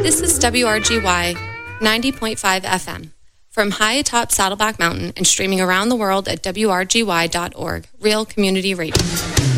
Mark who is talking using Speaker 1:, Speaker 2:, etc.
Speaker 1: This is WRGY 90.5 FM. From high atop Saddleback Mountain and streaming around the world at WRGY.org, Real Community Radio.